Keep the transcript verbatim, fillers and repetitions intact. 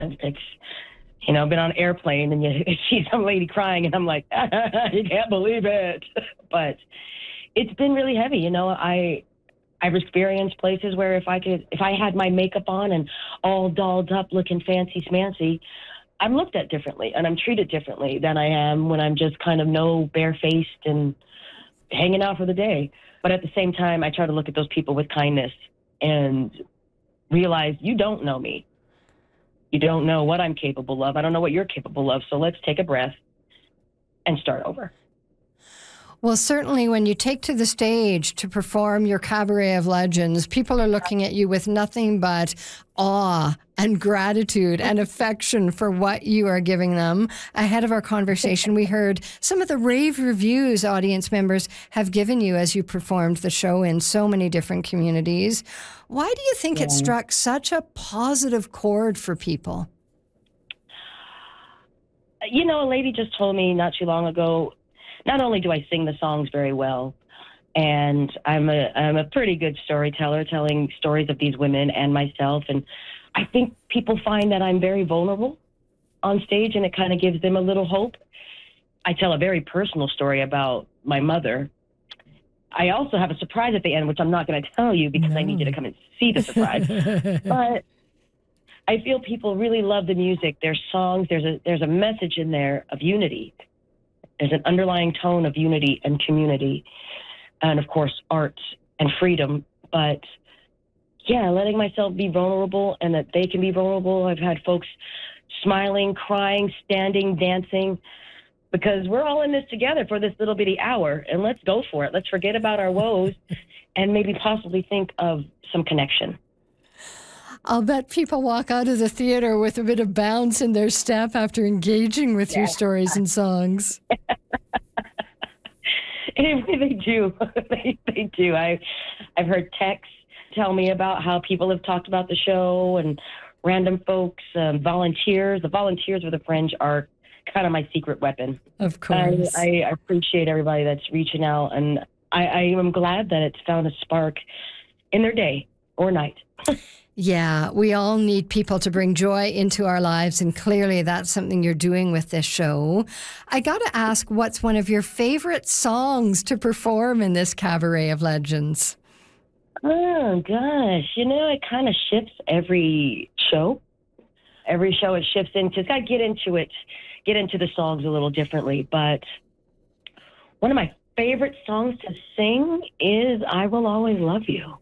It's, you know, been on an airplane and you see some lady crying and I'm like, you can't believe it. But it's been really heavy. You know, I, I've experienced places where if I could, if I had my makeup on and all dolled up looking fancy smancy, I'm looked at differently and I'm treated differently than I am when I'm just kind of no barefaced and hanging out for the day. But at the same time, I try to look at those people with kindness and realize you don't know me. You don't know what I'm capable of. I don't know what you're capable of. So let's take a breath and start over. Well, certainly when you take to the stage to perform your Cabaret of Legends, people are looking at you with nothing but awe and gratitude and affection for what you are giving them. Ahead of our conversation, we heard some of the rave reviews audience members have given you as you performed the show in so many different communities. Why do you think yeah. it struck such a positive chord for people? You know, a lady just told me not too long ago, not only do I sing the songs very well, and I'm a I'm a pretty good storyteller, telling stories of these women and myself, and I think people find that I'm very vulnerable on stage, and it kind of gives them a little hope. I tell a very personal story about my mother. I also have a surprise at the end, which I'm not going to tell you because no. I need you to come and see the surprise. But I feel people really love the music, their songs. There's a there's a message in there of unity. There's an underlying tone of unity and community, and of course, art and freedom. But yeah, letting myself be vulnerable and that they can be vulnerable. I've had folks smiling, crying, standing, dancing, because we're all in this together for this little bitty hour, and let's go for it. Let's forget about our woes and maybe possibly think of some connection. I'll bet people walk out of the theater with a bit of bounce in their step after engaging with yeah. your stories and songs. They do. they, they do. I, I've heard texts tell me about how people have talked about the show and random folks, um, volunteers. The volunteers with the Fringe are kind of my secret weapon. Of course. I, I appreciate everybody that's reaching out, and I, I am glad that it's found a spark in their day or night. Yeah, we all need people to bring joy into our lives, and clearly that's something you're doing with this show. I got to ask, what's one of your favorite songs to perform in this Cabaret of Legends? Oh, gosh. You know, it kind of shifts every show. Every show it shifts into. It's got to get into it, get into the songs a little differently. But one of my favorite songs to sing is I Will Always Love You.